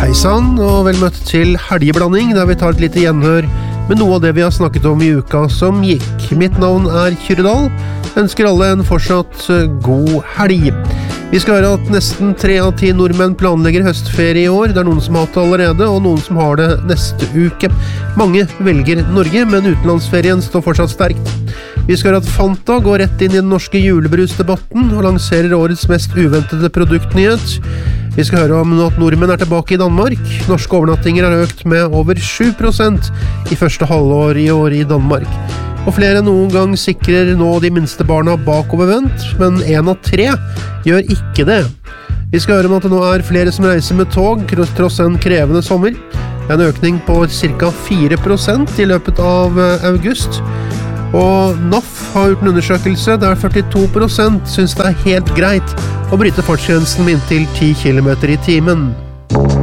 Hei sann, og vel møtt til helgeblanding, der vi tar et lite gjenhør med noe av det vi har snakket om i uka som gikk. Mitt navn Kyrre Dahl. Ønsker alle en fortsatt god helg. Vi skal høre at nesten 3 av 10 nordmenn planlegger høstferie i år. Det noen som har hatt det allerede, og noen som har det neste uke. Mange velger Norge, men utenlandsferien står fortsatt sterkt. Vi skal høre at Fanta går rett inn i den norske julebrusdebatten og lanserer årets mest uventede produktnyhet. Vi skal høre om at nordmenn tilbake i Danmark. Norske overnattinger har økt med over 7% i første halvår i år i Danmark. Og flere enn noen gang sikrer nå de minste barna bakovervendt, men 1 av 3 gjør ikke det. Vi skal høre om at det nå flere som reiser med tog, tross en krevende sommer. Det en økning på ca. 4% i løpet av august. Og NAF har gjort en undersøkelse der 42% synes det helt greit å bryte fartsgrensen med inntil 10 km i timen.